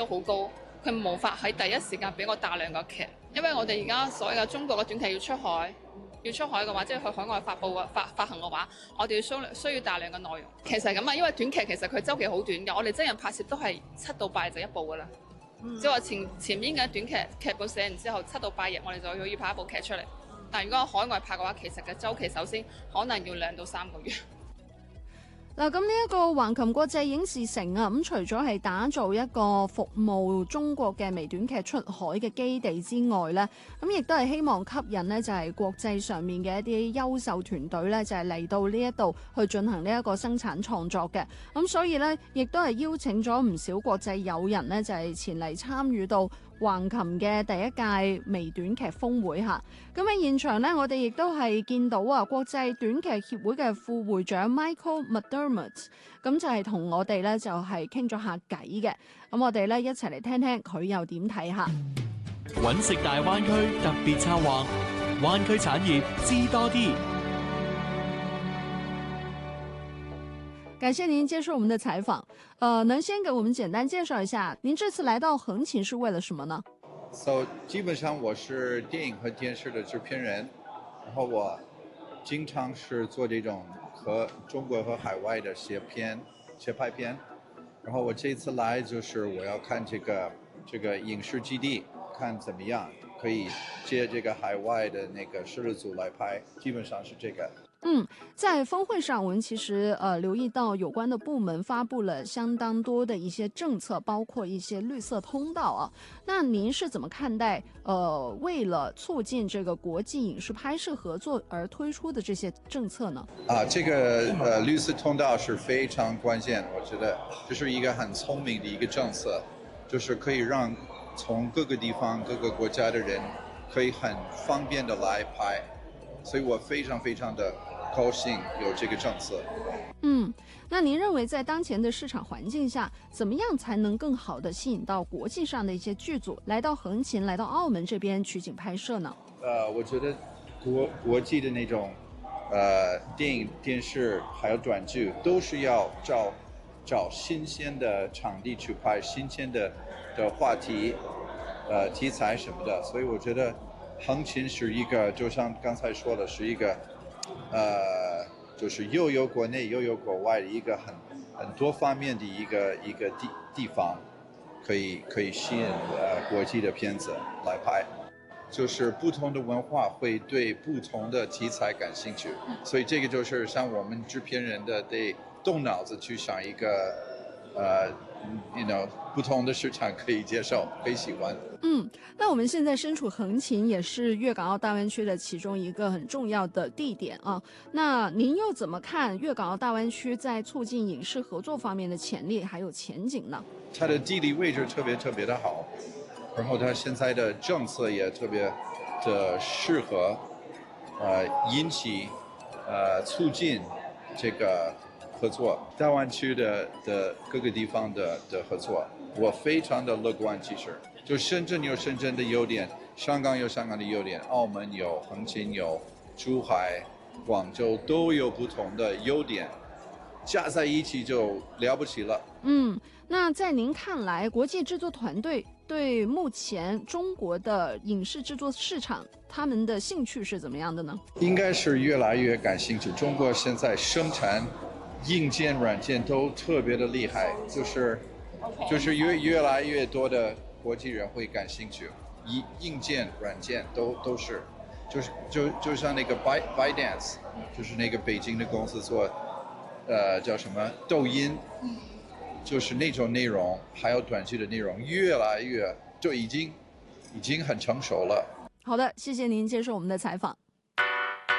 好高，佢無法喺第一時間俾我大量嘅劇，因為我哋而家所有嘅中國嘅短劇要出海。要出海嘅話，即係去海外發布發行嘅話，我哋需要大量嘅內容。其實咁啊，因為短劇其實佢週期好短㗎，我哋真人拍攝都係7到8日就一部㗎啦。即係話前面嘅短劇劇本寫完之後，7到8日我哋就要拍一部劇出嚟。但如果海外拍嘅話，其實嘅週期首先可能要2到3個月。 嗱，咁呢一個橫琴國際影視城啊，咁除咗係打造一個服務中國嘅微短劇出海嘅基地之外呢，咁亦都係希望吸引呢就係國際上面嘅一啲優秀團隊呢，就係嚟到呢一度去進行呢一個生產創作嘅。咁所以呢，亦都係邀請咗唔少國際友人呢，就係前嚟參與到橫琴嘅第一屆微短劇峰會嚇。咁喺現場呢，我哋亦都係見到啊，國際短劇協會嘅副會長 Michael McDermott， 咁就係同我哋呢就係傾咗下偈嘅。咁我哋呢一齊嚟聽聽佢又點睇下。 揾食大灣區特別策劃，灣區產業知多啲。 感謝您接受我們的採訪。能先給我們簡單介紹一下，您這次來到橫琴是為了什麼呢？ 基本上我是電影和電視的製片人，然後我經常是做這種和中國和海外的協拍片，然後我這次來就是我要看這個影視基地，看怎麼樣可以接這個海外的那個攝製組來拍，基本上是這個。 在峰會上，我們其實留意到有關的部門發布了相當多的一些政策，包括一些綠色通道啊。那您是怎麼看待為了促進這個國際影視拍攝合作而推出的這些政策呢？ 這個綠色通道是非常關鍵，我覺得這是一個很聰明的一個政策，就是可以讓從各個地方、各個國家的人可以很方便的來拍，所以我非常非常的高興有這個政策。 那您認為在當前的市場環境下，怎麼樣才能更好的吸引到國際上的一些劇組來到橫琴、來到澳門這邊取景拍攝呢？ 我覺得國際的那種電影、電視還有短劇，都是要找新鮮的場地去拍，新鮮的話題、題材什麼的。所以我覺得橫琴是一個，就像剛才說的，是一個就是又有國內又有國外的一個很多方面的一個地方，可以吸引國際的片子來拍。就是不同的文化會對不同的題材感興趣，所以這個就是像我們製片人的得動腦子去想一個不同的市場可以接受，可以喜歡。 那我們現在身處橫琴，也是粵港澳大灣區的其中一個很重要的地點啊。那您又怎麼看粵港澳大灣區在促進影視合作方面的潛力還有前景呢？ 它的地理位置特別的好，然後它現在的政策也特別的適合，引起促進這個合作，大灣區的各個地方的合作，我非常的樂觀。其實就深圳有深圳的優點，香港有香港的優點，澳門有，橫琴有，珠海、廣州都有不同的優點，加在一起就了不起了。 那在您看來，國際製作團隊對目前中國的影視製作市場，他們的興趣是怎麼樣的呢？ 應該是越來越感興趣。中國現在生產硬件、軟件都特別的厲害，就是越來越多的國際人會感興趣。硬件、軟件都是，就像那個 ByteDance，就是那個北京的公司做，叫什麼抖音。就是那種內容，還有短劇的內容，越來越就已經很成熟了。 好的，謝謝您接受我們的採訪。